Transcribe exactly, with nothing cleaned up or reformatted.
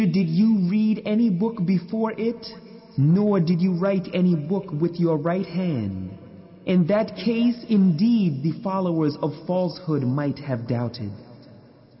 Did you read any book before it? Nor did you write any book with your right hand. In that case, indeed, the followers of falsehood might have doubted.